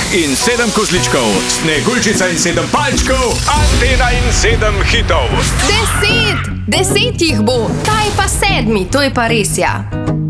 in 7 kozličkov, Sneguljčica in 7 palčkov, Antena in 7 hitov. 10 jih bo, ta je pa 7, to je pa res, ja.